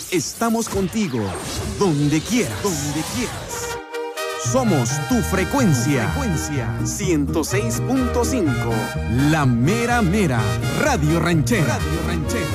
Estamos contigo, donde quieras. Somos tu frecuencia. 106.5. La mera mera. Radio Ranchera.